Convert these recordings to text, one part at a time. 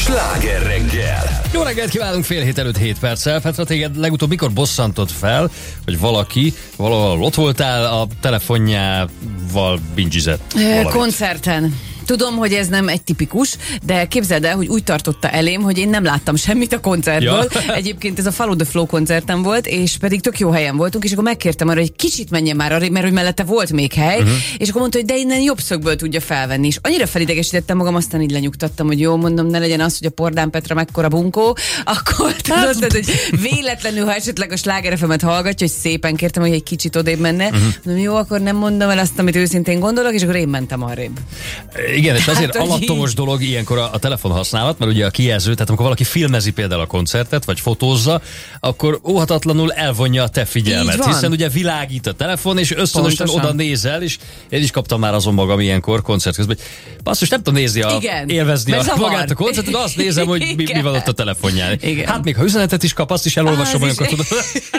Sláger reggel! Jó reggelt kívánunk, fél hét előtt 7 perccel. Petra, téged legutóbb mikor bosszantott fel, hogy valaki valahol ott voltál, a telefonjával bingizett valamit? Koncerten. Tudom, hogy ez nem egy tipikus, de képzeld el, hogy úgy tartotta elém, hogy én nem láttam semmit a koncertből. Ja. Egyébként ez a Follow the Flow koncerten volt, és pedig tök jó helyen voltunk, és akkor megkértem arra, hogy kicsit menjen már arra, mert hogy mellette volt még hely, és akkor mondta, hogy de innen jobb szögből tudja felvenni. És annyira felidegesítettem magam, aztán így lenyugtattam, hogy jó, mondom, ne legyen az, hogy a Pordán Petra mekkora bunkó, akkor tudod, hogy véletlenül, ha esetleg a Sláger FM-et hallgatja, hogy szépen kértem, hogy egy kicsit odébb menne. Mondom, jó, akkor nem mondom el azt, amit őszintén gondolok, és akkor én mentem arrébb. Igen, és azért alattomos dolog ilyenkor a telefon használat, mert ugye a kijelző, tehát amikor valaki filmezi például a koncertet, vagy fotózza, akkor óhatatlanul elvonja a te figyelmet, hiszen ugye világít a telefon, és ösztönösen oda nézel, és én is kaptam már azon magam ilyenkor koncert közben, hogy basszus, nem tudom nézni, élvezni magát a koncertet, de azt nézem, hogy mi van ott a telefonján. Igen. Hát még ha üzenetet is kap, azt is elolvasom olyankor, tudod.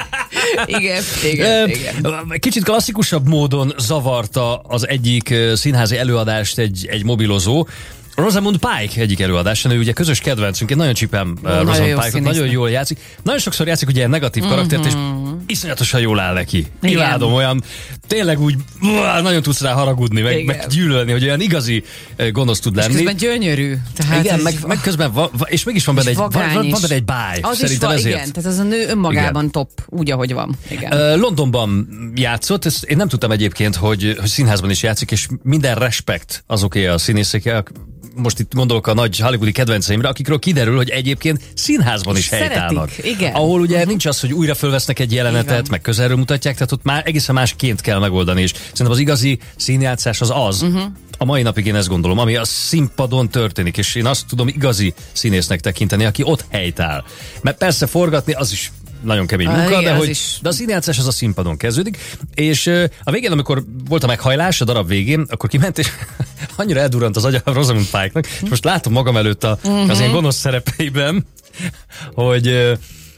Igen. Kicsit klasszikusabb módon zavarta az egyik színházi előadást egy mobilozó. Rosamund Pike egyik előadásán, ő ugye közös kedvencünk, én nagyon csipem Rosamund Pike-ot, nagyon jól játszik. Nagyon sokszor játszik ugye ilyen negatív karaktert, és iszonyatosan jól áll neki. Imádom, olyan tényleg úgy nagyon tudsz rá haragudni, meg gyűlölni, hogy olyan igazi gonosz tud lenni. És közben gyönyörű. Tehát igen, meg közben, és mégis van benne egy báj. Az szerintem ezért. Igen, tehát az a nő önmagában top, úgy, ahogy van. Igen. Londonban játszott, ezt én nem tudtam egyébként, hogy színházban is játszik, és minden respekt azoké a színészekkel, most itt gondolok a nagy hollywoodi kedvenceimre, akikről kiderül, hogy egyébként színházban is helytállnak. Ahol ugye nincs az, hogy újra fölvesznek egy jelenetet, meg közelről mutatják, tehát ott már egészen másként kell megoldani, és szerintem az igazi színjátszás az, a mai napig én ezt gondolom, ami a színpadon történik, és én azt tudom igazi színésznek tekinteni, aki ott helytáll. Mert persze forgatni az is nagyon kemény munka, de a színjátszás az a színpadon kezdődik, és a végén, amikor volt a meghajlás a darab végén, akkor kiment, és annyira eldurrant az agya Rosamund Pike-nak, és most látom magam előtt az ilyen gonosz szerepeiben, hogy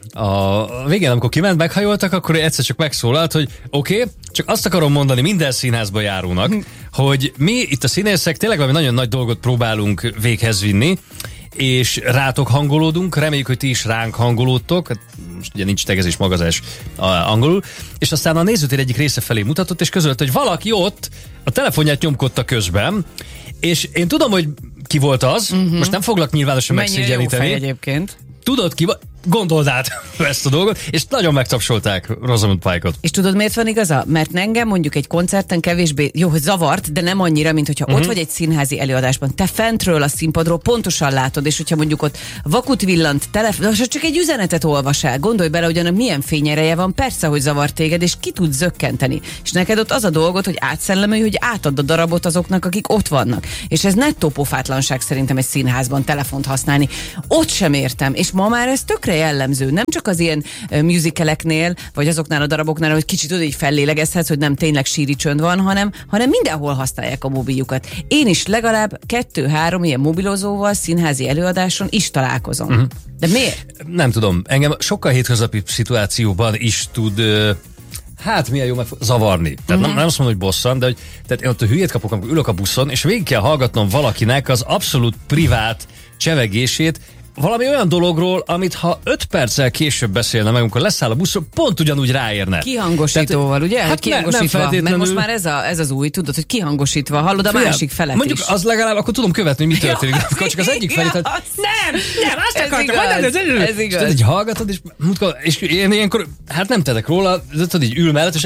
a végén, amikor kiment, meghajoltak, akkor egyszer csak megszólalt, hogy oké, csak azt akarom mondani minden színházba járónak, hogy mi itt a színészek tényleg valami nagyon nagy dolgot próbálunk véghez vinni, és rátok hangolódunk, reméljük, hogy ti is ránk hangolódtok, hát most ugye nincs tegezés, magazás angolul, és aztán a nézőtér egyik része felé mutatott, és közölte, hogy valaki ott a telefonját nyomkodta közben, és én tudom, hogy ki volt az, most nem foglak nyilvánosan megszégyeníteni. Mennyire jó fej egyébként. Tudod ki, gondold át ezt a dolgot, és nagyon megtapsolták Rosamund Pike-ot. És tudod, miért van igaza? Mert engem mondjuk egy koncerten kevésbé, jó, hogy zavart, de nem annyira, mint hogyha ott vagy egy színházi előadásban. Te fentről a színpadról pontosan látod, és hogyha mondjuk ott vakut villant, csak egy üzenetet olvas el, gondolj bele, hogy annak milyen fényereje van, persze, hogy zavar téged, és ki tud zökkenteni. És neked ott az a dolgot, hogy átszellemülj, hogy átad a darabot azoknak, akik ott vannak. És ez nettó pofátlanság szerintem egy színházban telefont használni. Ott sem értem, és ma már ez tökre jellemző. Nem csak az ilyen musicaleknél, vagy azoknál a daraboknál, hogy kicsit oda így fellélegezhetsz, hogy nem tényleg síri csönd van, hanem mindenhol használják a mobiljukat. Én is legalább 2-3 ilyen mobilozóval színházi előadáson is találkozom. De miért? Nem tudom. Engem sokkal hétköznapi szituációban is tud hát milyen jó zavarni. Tehát nem azt mondom, hogy bosszant, de hogy tehát én ott a hülyét kapok, amikor ülök a buszon, és végig kell hallgatnom valakinek az abszolút privát csevegését, valami olyan dologról, amit ha 5 perccel később beszélne meg, amikor leszáll a buszról, pont ugyanúgy ráérne. Kihangosítóval, ugye? Hát kihangosítva, nem feltétlenül. Mert most már ez az új, tudod, hogy kihangosítva, hallod a másik felet mondjuk is. Az legalább, akkor tudom követni, hogy mi történik. Akkor csak az egyik felét. Nem, azt akartam mondani, ez igaz. És így hallgatod, és én ilyenkor, hát nem tedek róla, de tudod, így ül mellett, és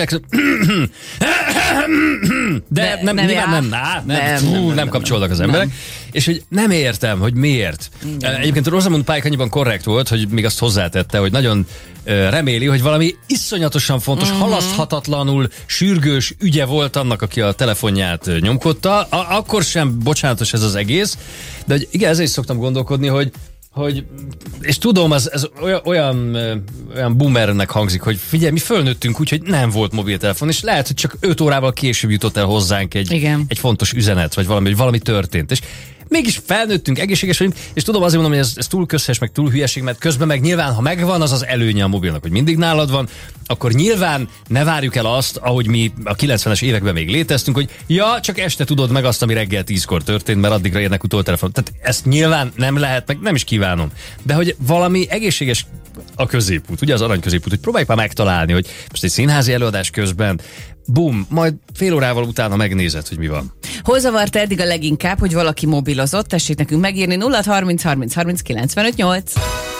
de nem kapcsolnak az emberek. És hogy nem értem, hogy miért. Egyébként Rosamund Pike annyiban korrekt volt, hogy még azt hozzátette, hogy nagyon reméli, hogy valami iszonyatosan fontos, halaszthatatlanul sürgős ügye volt annak, aki a telefonját nyomkodta. Akkor sem bocsánatos ez az egész, de hogy igen, ezzel is szoktam gondolkodni, hogy és tudom, ez olyan boomernek hangzik, hogy figyelj, mi fölnőttünk úgy, hogy nem volt mobiltelefon, és lehet, hogy csak 5 órával később jutott el hozzánk egy fontos üzenet, vagy valami történt. És mégis felnőttünk, egészséges vagyunk, és tudom, azért mondom, hogy ez túl közhes, meg túl hülyeség, mert közben meg nyilván, ha megvan, az az előnye a mobilnak, hogy mindig nálad van, akkor nyilván ne várjuk el azt, ahogy mi a 90-es években még léteztünk, hogy ja, csak este tudod meg azt, ami reggel 10-kor történt, mert addigra érnek utoltelefon. Tehát ezt nyilván nem lehet, meg nem is kívánom. De hogy valami egészséges a középút, ugye az arany középút, hogy próbáljuk már megtalálni, hogy most egy színházi előadás közben, bum, majd fél órával utána megnézed, hogy mi van. Hol zavarta eddig a leginkább, hogy valaki mobilozott? Tessék nekünk megírni 0 30 30 30 95 8.